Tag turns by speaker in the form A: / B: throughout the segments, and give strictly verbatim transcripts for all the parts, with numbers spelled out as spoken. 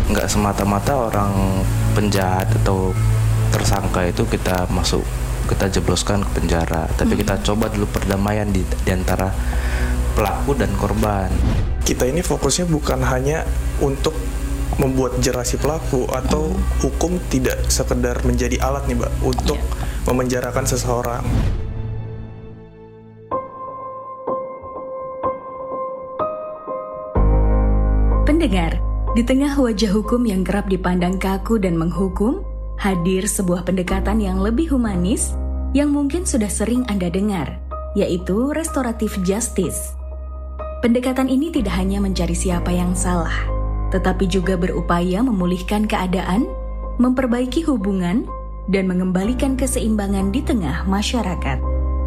A: nggak semata-mata orang penjahat atau tersangka itu kita masuk, kita jebloskan ke penjara, tapi hmm. kita coba dulu perdamaian di, di antara pelaku dan korban.
B: Kita ini fokusnya bukan hanya untuk membuat jerah si pelaku atau hmm. hukum tidak sekedar menjadi alat nih Mbak untuk yeah. memenjarakan seseorang.
C: Pendengar, di tengah wajah hukum yang kerap dipandang kaku dan menghukum, hadir sebuah pendekatan yang lebih humanis yang mungkin sudah sering Anda dengar, yaitu restoratif justice. Pendekatan ini tidak hanya mencari siapa yang salah, tetapi juga berupaya memulihkan keadaan, memperbaiki hubungan, dan mengembalikan keseimbangan di tengah masyarakat.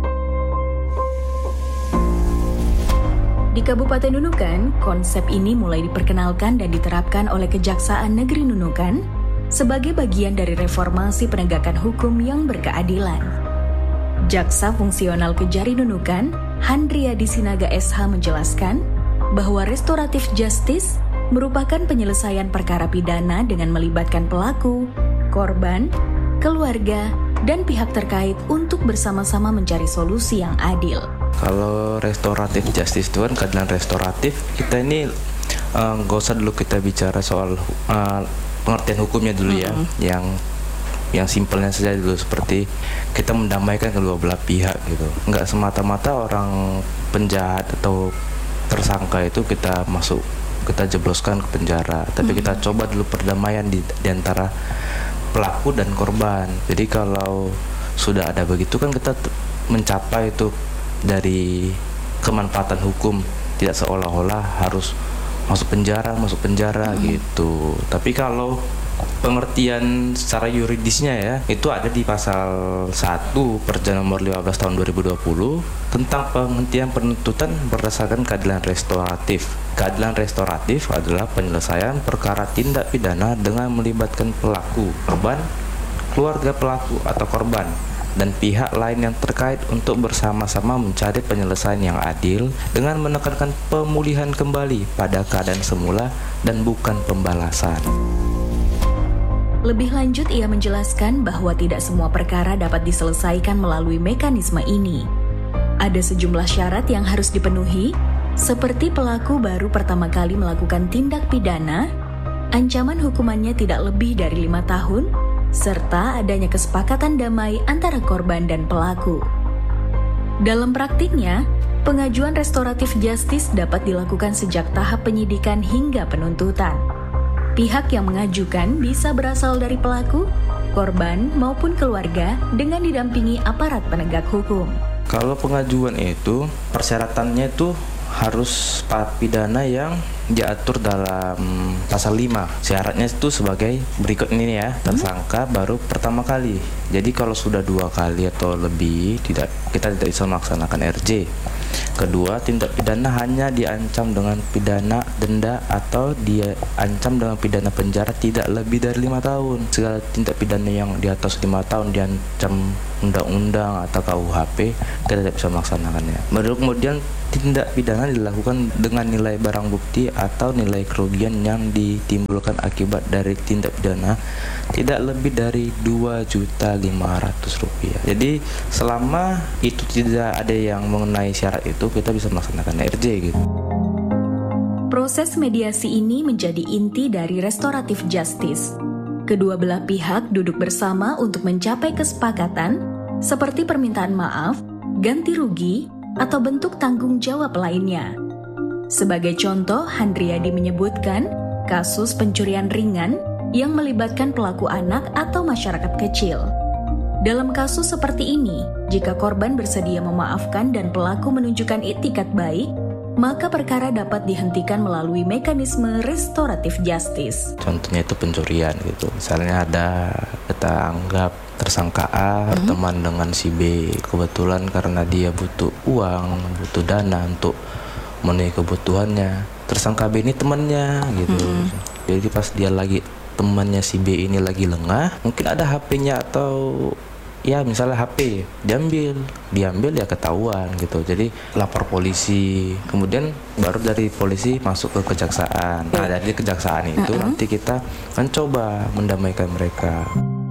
C: Di Kabupaten Nunukan, konsep ini mulai diperkenalkan dan diterapkan oleh Kejaksaan Negeri Nunukan sebagai bagian dari reformasi penegakan hukum yang berkeadilan. Jaksa Fungsional Kejari Nunukan, Handriadi Sinaga S H menjelaskan bahwa restoratif justice merupakan penyelesaian perkara pidana dengan melibatkan pelaku, korban, keluarga, dan pihak terkait untuk bersama-sama mencari solusi yang adil.
A: Kalau restoratif justice itu kan keadilan restoratif, kita ini uh, gak usah dulu kita bicara soal uh, pengertian hukumnya dulu ya, mm-hmm. yang yang simpelnya saja dulu, seperti kita mendamaikan kedua belah pihak gitu. Nggak semata-mata orang penjahat atau tersangka itu kita masuk, kita jebloskan ke penjara, tapi mm-hmm. kita coba dulu perdamaian di, di antara pelaku dan korban. Jadi kalau sudah ada begitu kan kita t- mencapai itu dari kemanfaatan hukum, tidak seolah-olah harus masuk penjara, masuk penjara hmm. gitu. Tapi kalau pengertian secara yuridisnya ya, itu ada di pasal satu Perda nomor lima belas tahun dua ribu dua puluh tentang penghentian penuntutan berdasarkan keadilan restoratif. Keadilan restoratif adalah penyelesaian perkara tindak pidana dengan melibatkan pelaku, korban, keluarga pelaku atau korban, dan pihak lain yang terkait untuk bersama-sama mencari penyelesaian yang adil dengan menekankan pemulihan kembali pada keadaan semula dan bukan pembalasan.
C: Lebih lanjut, ia menjelaskan bahwa tidak semua perkara dapat diselesaikan melalui mekanisme ini. Ada sejumlah syarat yang harus dipenuhi, seperti pelaku baru pertama kali melakukan tindak pidana, ancaman hukumannya tidak lebih dari lima tahun, serta adanya kesepakatan damai antara korban dan pelaku. Dalam praktiknya, pengajuan restoratif justice dapat dilakukan sejak tahap penyidikan hingga penuntutan. Pihak yang mengajukan bisa berasal dari pelaku, korban, maupun keluarga dengan didampingi aparat penegak hukum.
A: Kalau pengajuan itu, persyaratannya itu harus pidana yang diatur dalam pasal lima. Syaratnya itu sebagai berikut ini ya, tersangka hmm. baru pertama kali. Jadi kalau sudah dua kali atau lebih, tidak kita tidak bisa melaksanakan R J. Kedua, tindak pidana hanya diancam dengan pidana denda atau diancam dengan pidana penjara tidak lebih dari lima tahun. Segala tindak pidana yang di atas lima tahun diancam undang-undang atau K U H P, kita tidak bisa melaksanakannya. Baru kemudian tindak pidana dilakukan dengan nilai barang bukti atau nilai kerugian yang ditimbulkan akibat dari tindak pidana tidak lebih dari dua juta lima ratus rupiah. Jadi selama itu tidak ada yang mengenai syarat itu, kita bisa melaksanakan R J gitu.
C: Proses mediasi ini menjadi inti dari restoratif justice. Kedua belah pihak duduk bersama untuk mencapai kesepakatan seperti permintaan maaf, ganti rugi, atau bentuk tanggung jawab lainnya. Sebagai contoh, Handriadi menyebutkan kasus pencurian ringan yang melibatkan pelaku anak atau masyarakat kecil. Dalam kasus seperti ini, jika korban bersedia memaafkan dan pelaku menunjukkan itikat baik, maka perkara dapat dihentikan melalui mekanisme restoratif justice.
A: Contohnya itu pencurian gitu. Misalnya ada, kita anggap tersangka A berteman mm-hmm. dengan si B. Kebetulan karena dia butuh uang, butuh dana untuk memenuhi kebutuhannya. Tersangka B ini temannya gitu. Mm-hmm. Jadi pas dia lagi, temannya si B ini lagi lengah, mungkin ada H P-nya atau ya misalnya H P diambil, diambil ya ketahuan gitu. Jadi lapor polisi, kemudian baru dari polisi masuk ke kejaksaan. Nah dari kejaksaan itu uh-uh. nanti kita akan coba mendamaikan mereka.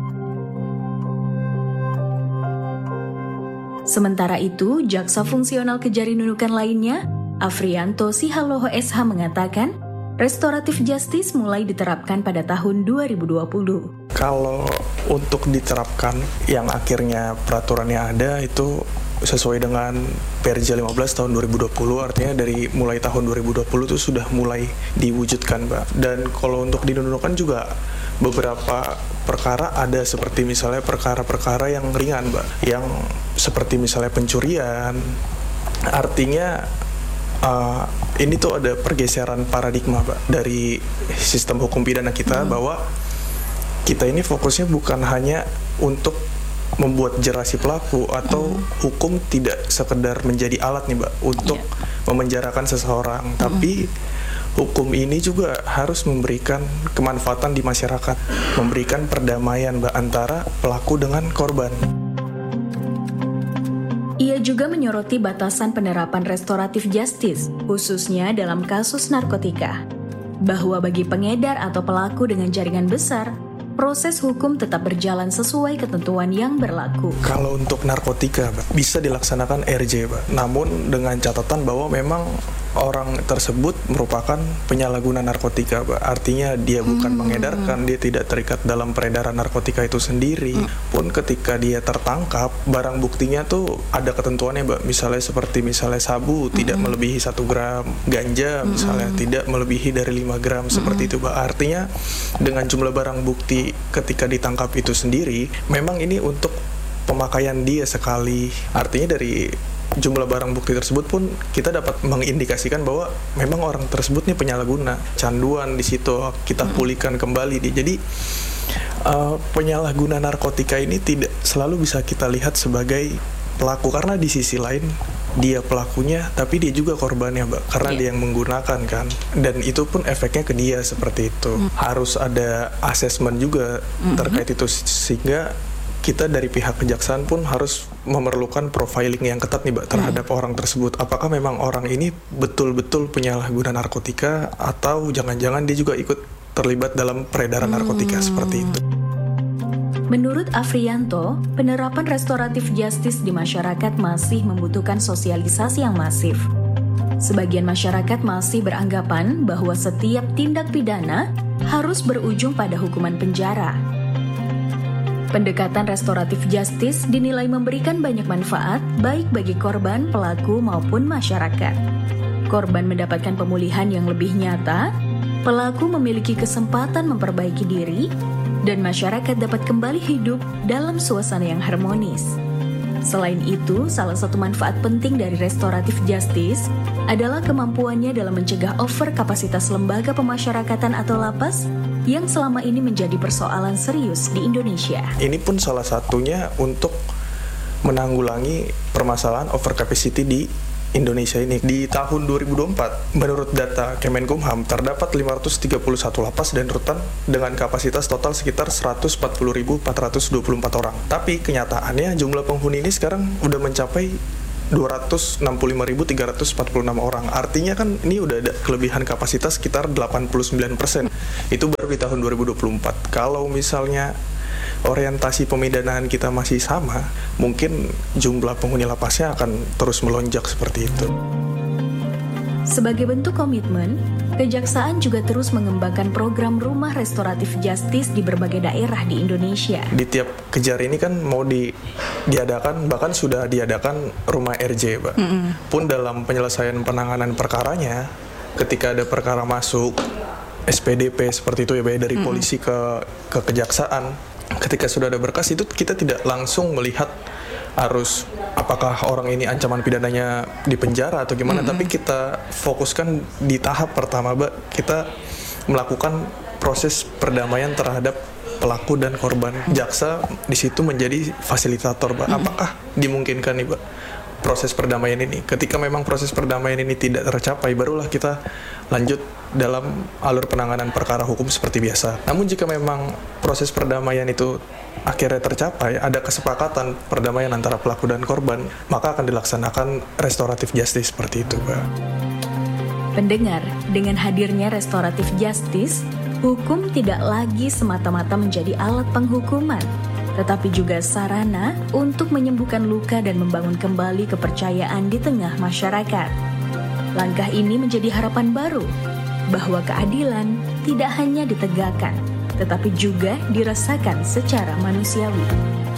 C: Sementara itu, Jaksa Fungsional Kejari Nunukan lainnya, Afrianto Sihaloho S H mengatakan, restoratif justice mulai diterapkan pada tahun dua ribu dua puluh.
B: Kalau untuk diterapkan, yang akhirnya peraturannya ada itu sesuai dengan Perja lima belas tahun dua ribu dua puluh, artinya dari mulai tahun dua ribu dua puluh itu sudah mulai diwujudkan, Mbak. Dan kalau untuk di Nunukan juga beberapa perkara ada seperti misalnya perkara-perkara yang ringan, Mbak, yang seperti misalnya pencurian. Artinya uh, ini tuh ada pergeseran paradigma, Mbak, dari sistem hukum pidana kita hmm. bahwa kita ini fokusnya bukan hanya untuk membuat jerah si pelaku atau hmm. hukum tidak sekedar menjadi alat nih, Mbak, untuk yeah. memenjarakan seseorang, hmm. tapi hukum ini juga harus memberikan kemanfaatan di masyarakat, memberikan perdamaian, Mbak, antara pelaku dengan korban.
C: Ia juga menyoroti batasan penerapan restoratif justice, khususnya dalam kasus narkotika, bahwa bagi pengedar atau pelaku dengan jaringan besar, proses hukum tetap berjalan sesuai ketentuan yang berlaku.
B: Kalau untuk narkotika, Mbak, bisa dilaksanakan R J, Mbak. Namun dengan catatan bahwa memang orang tersebut merupakan penyalahguna narkotika, Mbak. Artinya dia bukan hmm. mengedarkan, dia tidak terikat dalam peredaran narkotika itu sendiri. Hmm. Pun ketika dia tertangkap, barang buktinya tuh ada ketentuannya, Mbak. Misalnya seperti misalnya sabu hmm. tidak melebihi satu gram, ganja misalnya hmm. tidak melebihi dari lima gram, hmm. seperti itu, Mbak. Artinya dengan jumlah barang bukti ketika ditangkap itu sendiri, memang ini untuk pemakaian dia sekali. Artinya dari jumlah barang bukti tersebut pun kita dapat mengindikasikan bahwa memang orang tersebut nih penyalahguna, canduan di situ kita pulihkan kembali dia. Jadi uh, penyalahguna narkotika ini tidak selalu bisa kita lihat sebagai pelaku, karena di sisi lain dia pelakunya tapi dia juga korbannya, Mbak, karena yeah. dia yang menggunakan kan, dan itu pun efeknya ke dia seperti itu. Mm. Harus ada asesmen juga mm-hmm. terkait itu, sehingga kita dari pihak kejaksaan pun harus memerlukan profiling yang ketat nih, Mbak, terhadap mm. orang tersebut. Apakah memang orang ini betul-betul penyalahguna narkotika atau jangan-jangan dia juga ikut terlibat dalam peredaran mm. narkotika seperti itu.
C: Menurut Afrianto, penerapan restoratif justice di masyarakat masih membutuhkan sosialisasi yang masif. Sebagian masyarakat masih beranggapan bahwa setiap tindak pidana harus berujung pada hukuman penjara. Pendekatan restoratif justice dinilai memberikan banyak manfaat baik bagi korban, pelaku, maupun masyarakat. Korban mendapatkan pemulihan yang lebih nyata, pelaku memiliki kesempatan memperbaiki diri, dan masyarakat dapat kembali hidup dalam suasana yang harmonis. Selain itu, salah satu manfaat penting dari restoratif justice adalah kemampuannya dalam mencegah over kapasitas lembaga pemasyarakatan atau lapas yang selama ini menjadi persoalan serius di Indonesia.
B: Ini pun salah satunya untuk menanggulangi permasalahan over capacity di Indonesia ini. Di tahun dua ribu dua puluh empat, menurut data Kemenkumham, terdapat lima ratus tiga puluh satu lapas dan rutan dengan kapasitas total sekitar seratus empat puluh ribu empat ratus dua puluh empat orang. Tapi kenyataannya jumlah penghuni ini sekarang udah mencapai dua ratus enam puluh lima ribu tiga ratus empat puluh enam orang. Artinya kan ini udah ada kelebihan kapasitas sekitar delapan puluh sembilan persen. Itu baru di tahun dua ribu dua puluh empat. Kalau misalnya orientasi pemidanaan kita masih sama, mungkin jumlah penghuni lapasnya akan terus melonjak seperti itu.
C: Sebagai bentuk komitmen, Kejaksaan juga terus mengembangkan program rumah restoratif justice di berbagai daerah di Indonesia.
B: Di tiap Kejari ini kan mau di, diadakan, bahkan sudah diadakan rumah R J, Mbak. Mm-hmm. Pun dalam penyelesaian penanganan perkaranya, ketika ada perkara masuk S P D P seperti itu ya, Mbak, dari mm-hmm. polisi ke ke kejaksaan, ketika sudah ada berkas itu kita tidak langsung melihat harus apakah orang ini ancaman pidananya di penjara atau gimana, mm-hmm. tapi kita fokuskan di tahap pertama, Mbak, kita melakukan proses perdamaian terhadap pelaku dan korban. Jaksa di situ menjadi fasilitator, Mbak. Mm-hmm. Apakah dimungkinkan nih, Mbak, proses perdamaian ini. Ketika memang proses perdamaian ini tidak tercapai, barulah kita lanjut dalam alur penanganan perkara hukum seperti biasa. Namun jika memang proses perdamaian itu akhirnya tercapai, ada kesepakatan perdamaian antara pelaku dan korban, maka akan dilaksanakan restoratif justice seperti itu, Pak.
C: Pendengar, dengan hadirnya restoratif justice, hukum tidak lagi semata-mata menjadi alat penghukuman, tetapi juga sarana untuk menyembuhkan luka dan membangun kembali kepercayaan di tengah masyarakat. Langkah ini menjadi harapan baru, bahwa keadilan tidak hanya ditegakkan, tetapi juga dirasakan secara manusiawi.